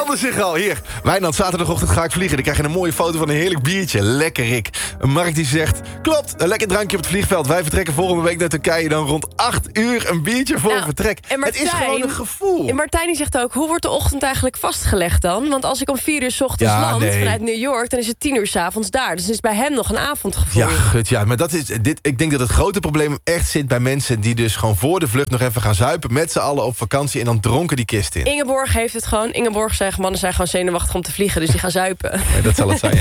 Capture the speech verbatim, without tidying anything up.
melden zich al. Hier, Wijnand, zaterdagochtend ga ik vliegen. Dan krijg je een mooie foto van een heerlijk biertje. Lekker, Rick. Een Mark die zegt, klopt, een lekker drankje op het vliegveld. Wij vertrekken volgende week naar Turkije. Dan rond acht uur een biertje voor Nou, vertrek. en Martijn, het is gewoon een gevoel. En Martijn die zegt ook, hoe wordt de ochtend eigenlijk vastgelegd dan? Want als ik om vier uur 's ochtends Ja, land nee. vanuit New York... dan is het tien uur 's avonds daar. Dus is bij hem nog een avondgevoel. Ja, gut, ja, maar dat is, dit, ik denk dat het grote probleem echt zit bij mensen... die dus gewoon voor de vlucht nog even gaan zuipen... met z'n allen op vakantie en dan dronken die kist in. Ingeborg heeft het gewoon. Ingeborg zegt, mannen zijn gewoon zenuwachtig om te vliegen... dus die gaan zuipen. Ja, dat zal het zijn, ja.